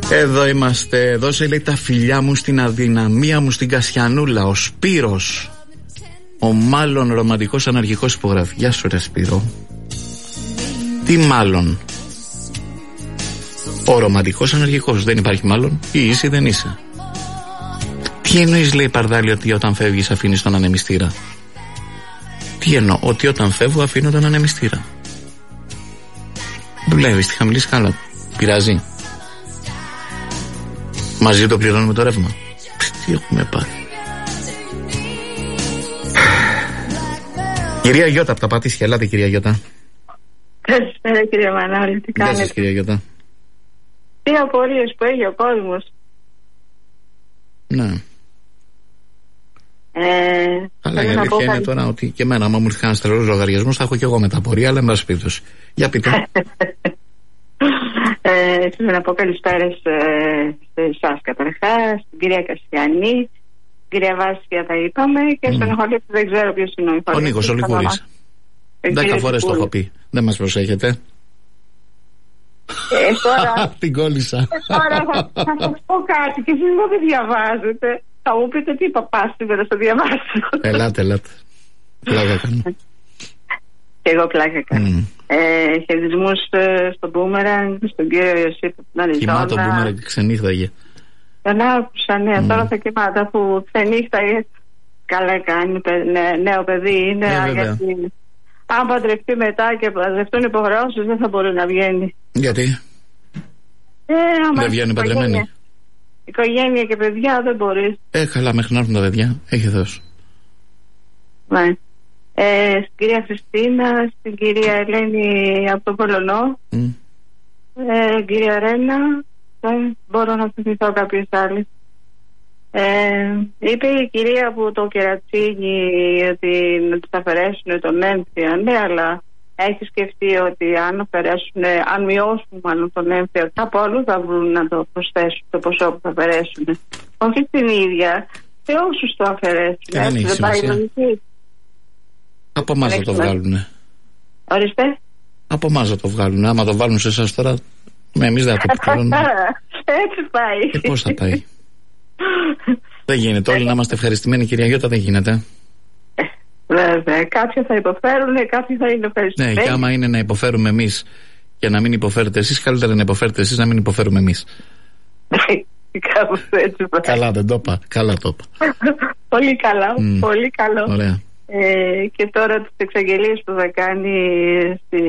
Εδώ είμαστε. Δώσε, λέει, τα φιλιά μου στην αδυναμία μου στην Κασιανούλα. Ο Σπύρος, ο μάλλον ρομαντικός αναρχικός, υπογράφει. Γεια σου, ρε Σπύρο. Τι μάλλον? Ο ρομαντικός αναρχικός. Δεν υπάρχει μάλλον. Ή είσαι ή δεν είσαι. Τι εννοείς, λέει, Παρδάλη, ότι όταν φεύγεις αφήνεις τον ανεμιστήρα? Τι εννοώ? Ότι όταν φεύγω αφήνω τον ανεμιστήρα. Δουλεύει στη χαμηλή σκάλα. Πειράζει? Μαζί το πληρώνουμε το ρεύμα. Τι έχουμε πάρει. Κυρία Γιώτα από τα Πατήσια. Ελάτε, κυρία Γιώτα. Καλησπέρα, κύριε Μανώλη. Τι κάνετε? Γεια σας, κυρία Γιώτα. Τι απορίες που έχει ο κόσμος. Ναι. Αλλά η αλήθεια είναι τώρα ότι και εμένα, άμα μου ήρθε ένας τρελός λογαριασμός, θα έχω και εγώ μεταπορία, αλλά εν πάση περιπτώσει. Για πείτε. Θέλω να πω καλησπέρα σε εσάς καταρχάς, στην κυρία Κασιανή, την κυρία Βάσια τα είπαμε, και στον Ηχολήπτη δεν ξέρω ποιος είναι ο Ηχολήπτης. Ο Νίκος ο Λικούρης. 10 φορές το έχω πει. Δεν μας προσέχετε. Τώρα την κόλλησα. Τώρα θα σας πω κάτι και εσείς δεν διαβάζετε. Θα μου πείτε τι είπα πας σήμερα στο διαβάσιο. Ελάτε. Πλάκα κάνω. Και εγώ πλάκα κάνω. Χαιρετισμούς στον Μπούμεραγκ, στον κύριο Ιωσήπ. Κοιμά το Μπούμεραγκ και ξενύχταγε. Τον άκουσα, ναι, τώρα θα κοιμάται αφού ξενύχταγε. Καλά κάνει, νέο παιδί είναι. Γιατί αν παντρευτεί μετά και παντρευτούν υποχρεώσεις δεν θα μπορεί να βγαίνει. Γιατί? Δεν βγαίνει παντρεμένη. Οικογένεια και παιδιά δεν μπορεί. Καλά, μέχρι να έρθουν τα παιδιά. Έχει δώσει. Ναι. Στην κυρία Χριστίνα, στην κυρία Ελένη από το Πολωνό, κυρία Ρένα, δεν μπορώ να θυμηθώ κάποιες άλλες. Είπε η κυρία που το κερατσίνι ότι να τους αφαιρέσουν τον έμφυα. Ναι, αλλά έχει σκεφτεί ότι αν μειώσουν μάλλον τον έμφυα, κάπου αλλού θα βρουν να το προσθέσουν το ποσό που θα αφαιρέσουν. Όχι την ίδια, σε όσους το αφαιρέσουν. Δεν πάει λογική. Από εμάς θα το βγάλουνε. Ορίστε. Από εμάς θα το βγάλουνε. Άμα το βάλουν σε εσάς τώρα, εμείς δεν θα το πληρώνουμε. Έτσι πάει. Πώς θα πάει? Δεν γίνεται. Όλοι να είμαστε ευχαριστημένοι, κυρία Γιώτα, δεν γίνεται. Βέβαια. Κάποιοι θα υποφέρουν, κάποιοι θα είναι ευχαριστημένοι. Ναι, και άμα είναι να υποφέρουμε εμείς και να μην υποφέρετε εσείς, καλύτερα να υποφέρετε εσείς, να μην υποφέρουμε εμείς. Κάπως έτσι. Καλά, δεν το είπα. Καλά το είπα. Πολύ καλά. Πολύ καλό. Ωραία. Και τώρα τις εξαγγελίες που θα κάνει στη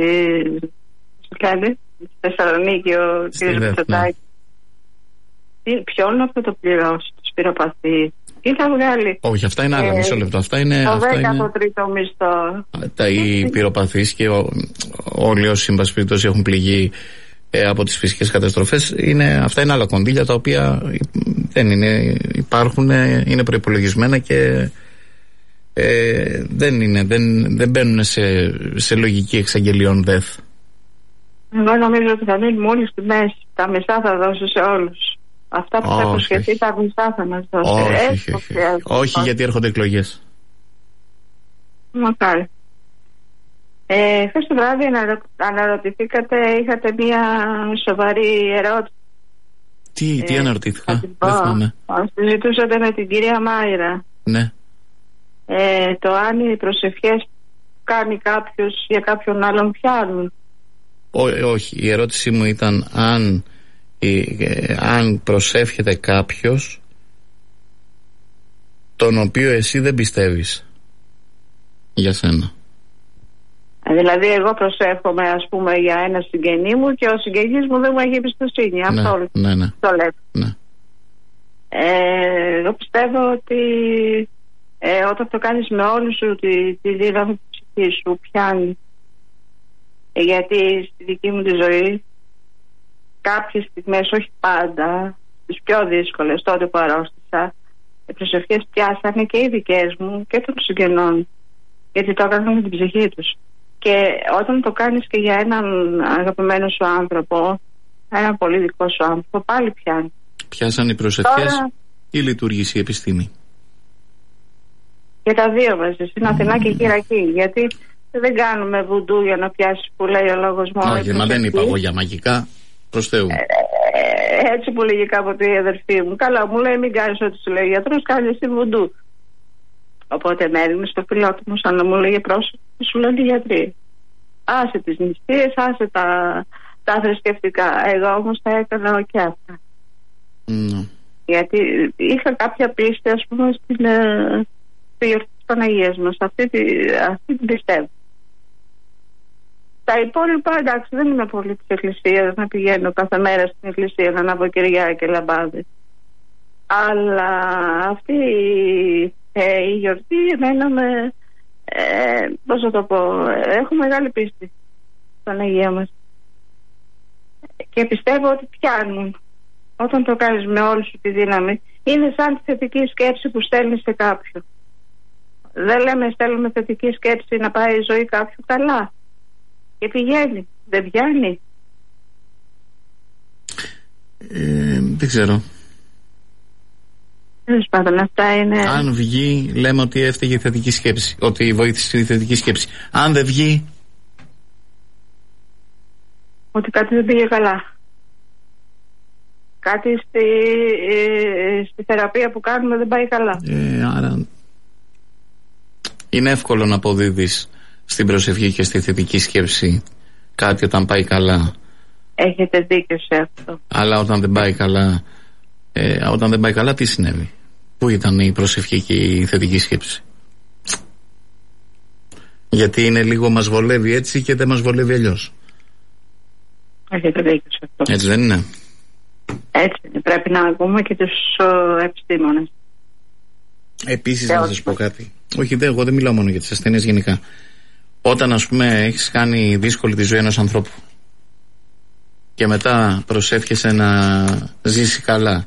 Θεσσαλονίκη ο κ. Μητσοτάκης. Ποιον θα το πληρώσει, το σπυροπαθή? Τι θα βγάλει? Όχι, αυτά είναι άλλα. Μισό λεπτό. Αυτά είναι. Το 13ο μισθό. Οι πυροπαθείς και όλοι όσοι συμπας περιπτώσει έχουν πληγεί από τις φυσικές καταστροφές, αυτά είναι άλλα κονδύλια τα οποία δεν είναι, υπάρχουν, είναι προϋπολογισμένα και δεν μπαίνουν σε λογική εξαγγελιών ΔΕΘ. Εγώ νομίζω ότι θα μείνουμε όλοι στη μέση. Τα μισά θα δώσω σε όλους. Αυτά που θα υποσχεθεί, τα μισά θα μας δώσει. Όχι, γιατί έρχονται εκλογές. Μακάρι. Χθες το βράδυ αναρωτηθήκατε, είχατε μια σοβαρή ερώτηση. Τι αναρωτήθηκα? Δεν θυμάμαι. Συζητούσατε με την κυρία Μάιρα. Ναι. Το αν οι προσευχές κάνει κάποιος για κάποιον άλλον πιάνουν. Όχι, η ερώτησή μου ήταν αν προσεύχεται κάποιος τον οποίο εσύ δεν πιστεύεις για σένα. Δηλαδή εγώ προσεύχομαι, ας πούμε, για ένα συγγενή μου και ο συγγενής μου δεν μου έχει εμπιστοσύνη. Ναι, αυτό ναι. το λέω. Ναι. Εγώ πιστεύω ότι όταν το κάνεις με όλη σου τη δύναμη της ψυχής σου πιάνει. Γιατί στη δική μου τη ζωή κάποιες στιγμές, όχι πάντα, τις πιο δύσκολες, τότε που αρρώστησα, οι προσευχές πιάσανε και οι δικές μου και των συγγενών, γιατί το έκαναν με την ψυχή τους. Και όταν το κάνεις και για έναν αγαπημένο σου άνθρωπο, έναν πολύ δικό σου άνθρωπο, πάλι πιάνει. Πιάσαν οι προσευχές ή λειτουργήσε η επιστήμη? Και τα δύο μαζί, στην Αθηνά και Κυριακή. Γιατί δεν κάνουμε βουντού για να πιάσει που λέει ο λόγος μόνο. Όχι, μα δεν είπα εγώ για μαγικά. Προς Θεού. Έτσι που λέγει κάποτε η αδερφή μου. Καλά, μου λέει μην κάνεις ό,τι σου λέει ο γιατρός, κάνει εσύ βουντού. Οπότε με έδινε στο πιλότο μου σαν να μου λέγε πρόσωπο, σου λένε οι γιατροί. Άσε τις νηστείες, άσε τα θρησκευτικά. Εγώ όμως τα έκανα και αυτά. Γιατί είχα κάποια πίστη, ας πούμε, στη γιορτή της Παναγίας μας. Αυτή την πιστεύω. Τα υπόλοιπα, εντάξει, δεν είμαι πολύ της εκκλησίας, να πηγαίνω κάθε μέρα στην εκκλησία, να ανάβω κεριά και λαμπάδες. Αλλά αυτή η γιορτή εμένα πώς θα το πω, έχω μεγάλη πίστη στην Παναγία μας. Και πιστεύω ότι πιάνουν. Όταν το κάνεις με όλη σου τη δύναμη, είναι σαν τη θετική σκέψη που στέλνεις σε κάποιον. Δεν λέμε στέλνουμε θετική σκέψη να πάει η ζωή κάποιου καλά. Και πηγαίνει, δεν πιάνει. Δεν ξέρω. Αυτά είναι... Αν βγει, λέμε ότι έφταιγε η θετική σκέψη, ότι βοήθησε η θετική σκέψη. Αν δεν βγει, ότι κάτι δεν πήγε καλά. Κάτι στη θεραπεία που κάνουμε δεν πάει καλά. Άρα είναι εύκολο να αποδίδεις στην προσευχή και στη θετική σκέψη κάτι όταν πάει καλά. Έχετε δίκιο σε αυτό. Αλλά όταν δεν πάει καλά, τι συνέβη? Πού ήταν η προσευχή και η θετική σκέψη? Γιατί είναι λίγο μας βολεύει έτσι και δεν μας βολεύει αλλιώς. Έχετε δίκιο σε αυτό. Έτσι δεν είναι? Έτσι είναι. Πρέπει να ακούμε και τους επιστήμονες. Επίσης να σας πω κάτι. Όχι, εγώ δεν μιλάω μόνο για τις ασθένειες γενικά. Όταν ας πούμε έχεις κάνει δύσκολη τη ζωή ενός ανθρώπου και μετά προσεύχεσαι να ζήσει καλά,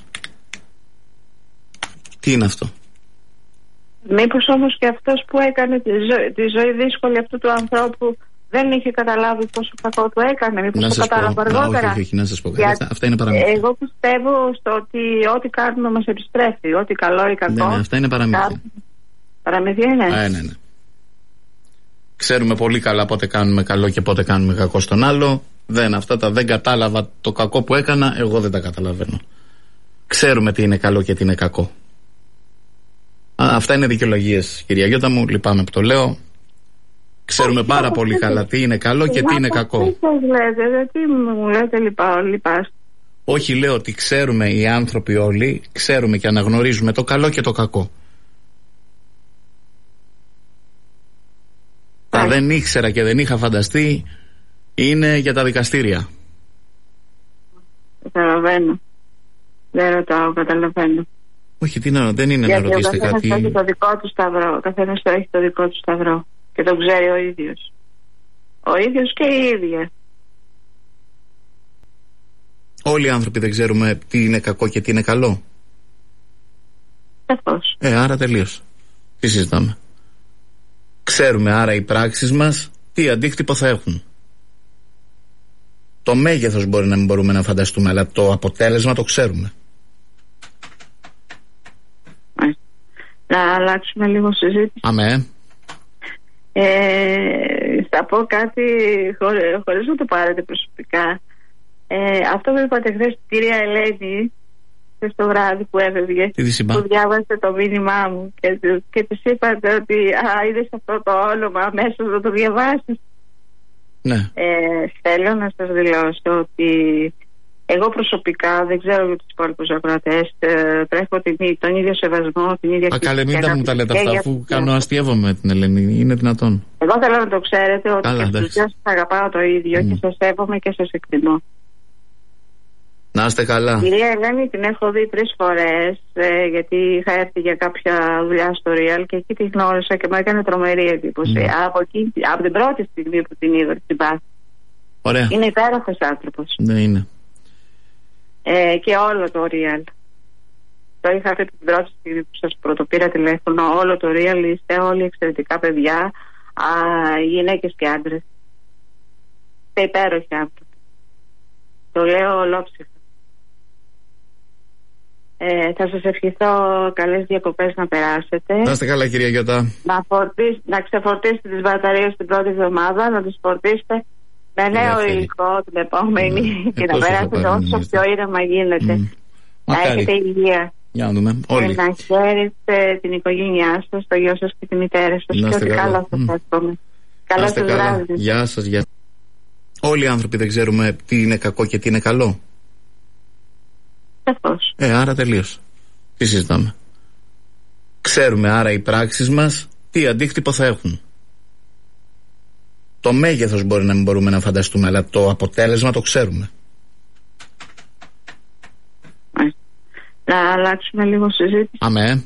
τι είναι αυτό? Μήπως όμως και αυτός που έκανε τη ζωή δύσκολη αυτού του ανθρώπου δεν είχε καταλάβει πόσο κακό του έκανε? Μήπως το κατάλαβα αργότερα? Όχι, να σας πω κάτι. Αυτά είναι παραμύθια. Εγώ πιστεύω στο ότι ό,τι κάνουμε μας επιστρέφει, ό,τι καλό ή κακό. Ναι, αυτά είναι παραμύθια. Παραμύθια είναι. Ναι. Ξέρουμε πολύ καλά πότε κάνουμε καλό και πότε κάνουμε κακό στον άλλο. Δεν κατάλαβα το κακό που έκανα, εγώ δεν τα καταλαβαίνω. Ξέρουμε τι είναι καλό και τι είναι κακό. Αυτά είναι δικαιολογίες, κυρία Γιώτα μου, λυπάμαι που το λέω. Ξέρουμε πάρα πολύ καλά τι είναι καλό και τι είναι κακό. Τι σας λέτε, τι μου λέτε λυπάς? Όχι, λέω ότι ξέρουμε οι άνθρωποι όλοι, ξέρουμε και αναγνωρίζουμε το καλό και το κακό. Τα δεν ήξερα και δεν είχα φανταστεί είναι για τα δικαστήρια. Καταλαβαίνω. Δεν ρωτάω, καταλαβαίνω. Όχι, δεν είναι να ρωτήσετε κάτι. Έχει το δικό του σταυρό. Ο καθένας έχει το δικό του σταυρό. Και το ξέρει ο ίδιος. Ο ίδιος και η ίδια. Όλοι οι άνθρωποι δεν ξέρουμε τι είναι κακό και τι είναι καλό. Σαφώς. Άρα τελείωσε. Τι συζητάμε? Ξέρουμε άρα οι πράξεις μας τι αντίκτυπο θα έχουν. Το μέγεθος μπορεί να μην μπορούμε να φανταστούμε, αλλά το αποτέλεσμα το ξέρουμε. Να αλλάξουμε λίγο συζήτηση. Αμέ. Θα πω κάτι χωρίς να το πάρετε προσωπικά. Αυτό που είπατε χθες στην κυρία Ελένη στο βράδυ που έφευγε, που διάβασε το μήνυμά μου και της είπατε ότι είδες αυτό το όνομα μέσα να το διαβάσεις. Ναι. Θέλω να σας δηλώσω ότι εγώ προσωπικά, δεν ξέρω για τους υπόλοιπους ακροατές, τρέχω τον ίδιο σεβασμό, την ίδια κοινωνία. Καλέ, μην τα μου τα λέτε αυτά, αφού αστείευομαι με την Ελένη. Είναι δυνατόν? Εγώ θέλω να το ξέρετε ότι και στους δυο σας αγαπάω το ίδιο και σας σέβομαι και σας εκτιμώ. Να είστε καλά. Κυρία Ελένη την έχω δει 3 φορές, γιατί είχα έρθει για κάποια δουλειά στο Real και εκεί τη γνώρισα και μου έκανε τρομερή εντύπωση. Από την πρώτη στιγμή που την είδα στην πάση. Ωραία. Είναι υπέροχος άνθρωπος. Ναι, είναι. Και όλο το Real. Το είχα αυτή την πρώτη στιγμή που σας πρωτοπήρα τηλέφωνο. Όλο το Real, είστε όλοι εξαιρετικά παιδιά, γυναίκες και άντρες. Είστε υπέροχοι άνθρωποι. Το λέω ολόψυχα. Θα σας ευχηθώ καλές διακοπές να περάσετε. Να είστε καλά, κυρία Γιώτα. Να ξεφορτίσετε τις μπαταρίες την πρώτη εβδομάδα, να τις φορτίσετε με νέο υλικό την επόμενη και να περάσετε όσο πιο ήρεμα γίνεται. Να έχετε υγεία. Για να δούμε. Όλοι. Να χαίρετε την οικογένειά σας, το γιο σας και τη μητέρα σας. Και ό,τι καλό σας εύχομαι. Καλό σας βράδυ. Γεια σας. Όλοι οι άνθρωποι δεν ξέρουμε τι είναι κακό και τι είναι καλό. Σαφώς. Άρα τελείως. Τι συζητάμε. Ξέρουμε άρα οι πράξεις μας τι αντίκτυπο θα έχουν. Το μέγεθος μπορεί να μην μπορούμε να φανταστούμε, αλλά το αποτέλεσμα το ξέρουμε. Να αλλάξουμε λίγο συζήτηση. Αμέ.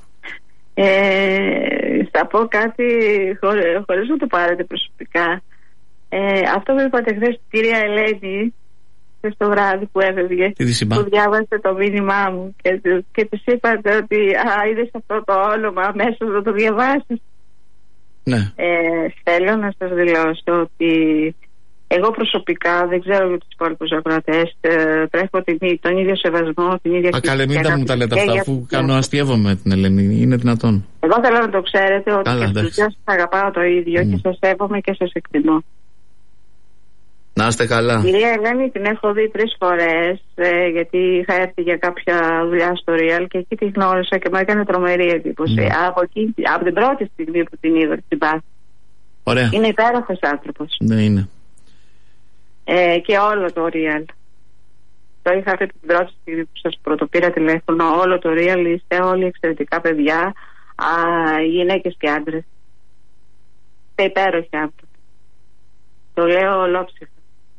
Θα πω κάτι χωρίς να το πάρετε προσωπικά. Αυτό που είπατε χθες στην κυρία Ελένη, το βράδυ που έφευγε, που διάβασε το μήνυμά μου και της είπατε ότι είδες αυτό το όνομα αμέσως να το διαβάσεις. Ναι. Θέλω να σας δηλώσω ότι εγώ προσωπικά, δεν ξέρω για τους υπόλοιπους ακροατές, τρέχω τον ίδιο σεβασμό, την ίδια καλέ, μην τα μου τα λέτε αυτά, αφού κάνω αστείευομαι την Ελένη. Είναι δυνατόν? Εγώ θέλω να το ξέρετε ότι και στους δυο σας αγαπάω το ίδιο και σας σέβομαι και σας εκτιμώ. Να είστε καλά. Κυρία Ελένη την έχω δει 3 φορές, γιατί είχα έρθει για κάποια δουλειά στο Real και εκεί τη γνώρισα και μου έκανε τρομερή εντύπωση. Από την πρώτη στιγμή που την είδα στην πάθη. Ωραία. Είναι υπέροχος άνθρωπος. Ναι, είναι. Και όλο το Real. Το είχα αυτή την πρώτη στιγμή που σας πρωτοπήρα τηλέφωνο. Όλο το Real, είστε όλοι εξαιρετικά παιδιά, γυναίκες και άντρες. Είστε υπέροχοι άνθρωποι. Το λέω ολόψυχα.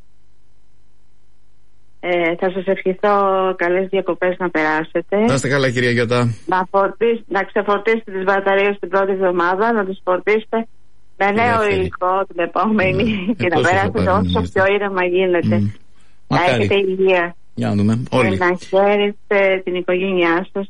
Θα σας ευχηθώ καλές διακοπές να περάσετε. Να είστε καλά, κυρία Γιώτα. Να ξεφορτίσετε τις μπαταρίες την πρώτη εβδομάδα, να τις φορτίσετε με νέο υλικό την επόμενη και να περάσετε όσο πιο ήρεμα γίνεται. Να έχετε υγεία. Για να δούμε. Όλοι. Να χαίρετε την οικογένειά σας.